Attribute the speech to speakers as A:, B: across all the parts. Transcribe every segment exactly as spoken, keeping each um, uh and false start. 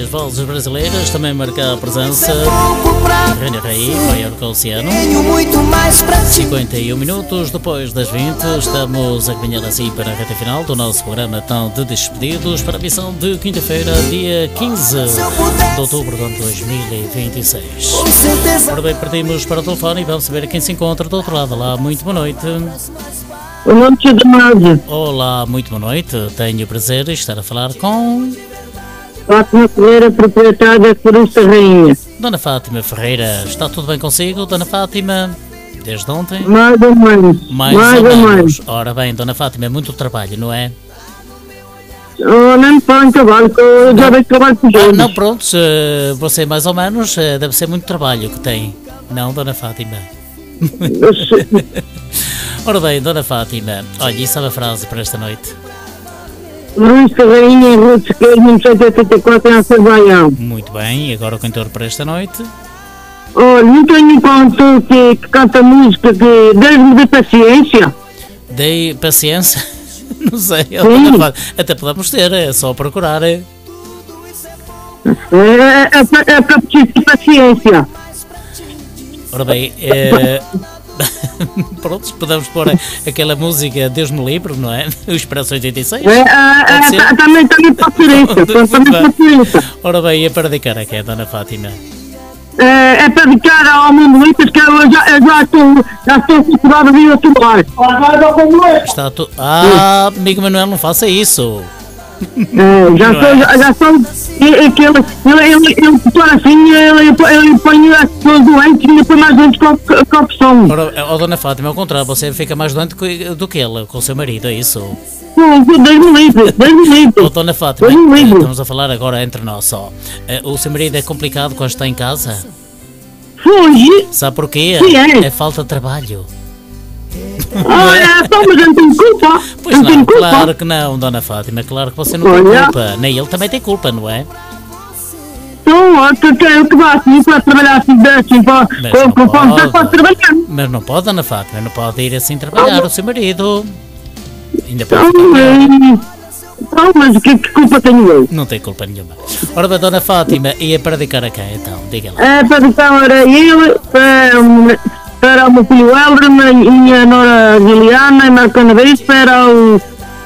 A: várias vozes brasileiras, também marca a presença Rainha Raí, maior que o oceano. cinquenta e um minutos depois das vinte, estamos a caminhar assim para a reta final do nosso programa tão de despedidos para a missão de quinta-feira, dia quinze de outubro de dois mil e vinte e seis. Ora bem, partimos para o telefone e vamos saber quem se encontra do outro lado. Olá, muito boa noite.
B: Boa noite, Damaso.
A: Olá, muito boa noite. Tenho o prazer de estar a falar com
B: Fátima Ferreira, proprietária da Floresta Rainha.
A: Dona Fátima Ferreira. Está tudo bem consigo, Dona Fátima? Desde ontem?
B: Mais ou menos.
A: Mais,
B: Mais
A: ou,
B: ou
A: menos.
B: menos.
A: Ora bem, Dona Fátima, é muito trabalho, não é?
B: Oh, nem me falo em trabalho, que eu já vejo trabalho com
A: Ah,
B: todos.
A: não, pronto, se você mais ou menos, eh, deve ser muito trabalho que tem. Não, Dona Fátima?
B: Eu sei.
A: Ora bem, Dona Fátima, olha, e sabe a frase para esta noite?
B: Floresta Rainha, em Rua de Sequeiro, mil novecentos e oitenta e quatro, em Azerbaijão.
A: Muito bem, e agora o cantor para esta noite?
B: Olha, não tenho um cantor que, que canta música que Deus-me dê paciência.
A: Dei paciência? Não sei,
B: Sim.
A: Dona Fátima, até podemos ter, é só procurar. É?
B: É, é, é, para- é para preciso de paciência.
A: Ora bem, é... pronto, podemos pôr aquela música Deus me livre, não é? O Expresso oitenta e seis?
B: É, é, é,
A: ser?
B: tá- também tenho paciência. Também paciência.
A: Ora bem, é para dedicar a quem, Dona Fátima?
B: É, é para dedicar ao mundo Lipas, que eu já, eu já estou, já estou saturado de ir a tomar.
A: Está tu... Ah, amigo Manuel, não faça isso.
B: É, já
A: Não
B: estou,
A: é?
B: já, já estou, é, é que ele, ele, ele, ele, ele assim, ele, ele põe as pessoas doentes e depois mais doentes com, com a opção.
A: Ora, oh, Dona Fátima, ao contrário, você fica mais doente que- do que ele, com o seu marido, é isso?
B: Deus me livre, Deus me
A: Oh,
B: livre.
A: Dona Fátima,
B: Deus me
A: eh,
B: livre.
A: estamos a falar agora entre nós só. Eh, O seu marido é complicado quando está em casa?
B: Fuge.
A: Sabe porquê?
B: Sim, é.
A: É falta de trabalho.
B: Olha, só, mas eu não tenho culpa.
A: Pois
B: não tenho
A: não,
B: culpa.
A: claro que não, Dona Fátima, claro que você não tem
B: Olha.
A: culpa. Nem ele também tem culpa, não é?
B: Então, ó, que quero que vá assim para trabalhar assim, assim, para,
A: Mas
B: com,
A: não
B: com, com,
A: pode.
B: para trabalhar.
A: Mas não pode, Dona Fátima, não pode ir assim trabalhar o seu marido. Ainda pode
B: Então,
A: ficar pior.
B: eh, então, mas que, que culpa tenho eu?
A: Não tem culpa nenhuma. Ora bem, Dona Fátima, ia para dedicar a quem então? Diga lá.
B: É para então era ele, para, para o meu filho Helder, a minha nora Juliana, e Marcana Vez, para o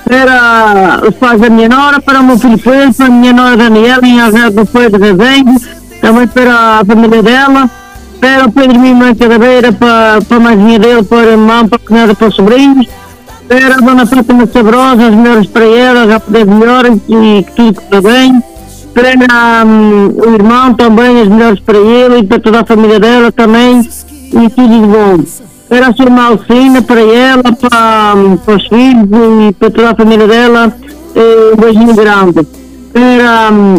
B: para os pais da minha nora, para o meu filho Pedro, para a minha nora Daniela, em Algarve do Pedro de Rezengue, também para a família dela, para o Pedro Mima Cadaveira, para, para a madrinha dele, para a irmã, para a cunhada, para os sobrinhos, para a dona Fátima Sabrosa, as melhores para ela, já poder melhor e que tudo corra bem. Para hum, o irmão também, as melhores para ele e para toda a família dela também, e tudo de bom. Para a sua irmã Alcina, para ela, para, hum, para os filhos e para toda a família dela, eh, um beijinho grande. Para hum,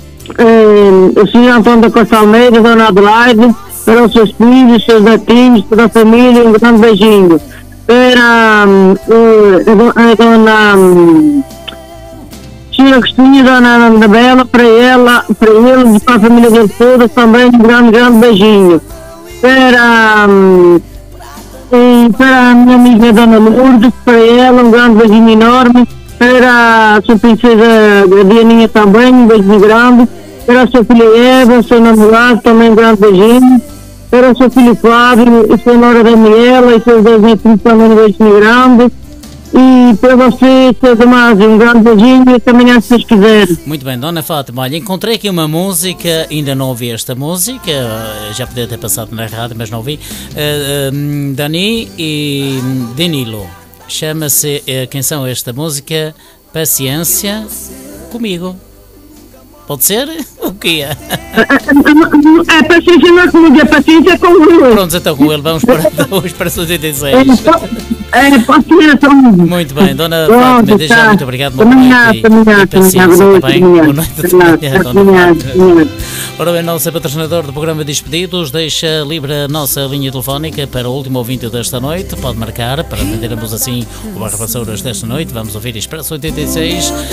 B: eh, o senhor Antônio da Costa Almeida, Dona Adelaide, para os seus filhos, seus netinhos, toda a família, um grande beijinho. Para hum, eh, a do- a Dona... Hum, Tia Agostinha, Dona Ana Bela, para ela, para ele e para a família dele toda, também um grande, grande beijinho. Para, hum, e para a minha amiga Dona Lourdes, para ela, um grande beijinho enorme. Para a sua princesa a Dianinha também, um beijinho grande. Para a sua filha Eva, o seu namorado, também um grande beijinho. Para o seu filho Flávio, a sua nora Daniela e seus dois netos também um beijinho grande. E para você, seu Damásio, um grande beijinho e até amanhã, se vocês quiserem.
A: Muito bem, Dona Fátima, olha, encontrei aqui uma música, ainda não ouvi esta música, eh, já podia ter passado na rádio, mas não ouvi. Eh, eh, Dani e Danilo. Chama-se, eh, quem são esta música? Paciência Comigo. Pode ser? O que é?
B: É paciência não é comigo, é paciência com ele.
A: Pronto, então com ele vamos para os para os oitenta e
B: É,
A: seis.
B: pa- é paciência comigo.
A: Muito bem, Dona
B: Pronto,
A: Fátima, desde já
B: tá.
A: muito obrigado. Boa
B: Caminhar,
A: noite e-
B: caminhar,
A: e paciência,
B: caminhar,
A: está bem?
B: caminhar,
A: Boa noite,
B: caminhar,
A: Dona
B: caminhar,
A: Fátima.
B: caminhar.
A: Ora bem, nosso patrocinador do programa Despedidos deixa livre a nossa linha telefónica para o último ouvinte desta noite. Pode marcar para atendermos assim o Barra Vassouras desta noite. Vamos ouvir Expresso oitenta e seis.